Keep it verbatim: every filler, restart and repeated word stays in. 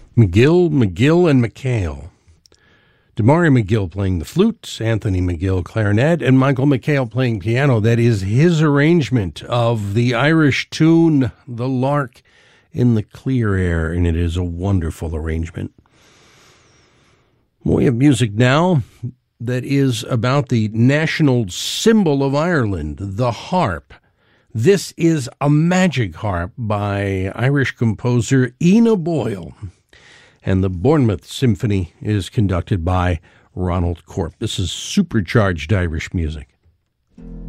McGill, McGill, and McHale. Damari McGill playing the flute, Anthony McGill clarinet, and Michael McHale playing piano. That is his arrangement of the Irish tune, The Lark in the Clear Air, and it is a wonderful arrangement. We have music now that is about the national symbol of Ireland, the harp. This is a magic harp by Irish composer Ina Boyle. And the Bournemouth Symphony is conducted by Ronald Corp. This is supercharged Irish music.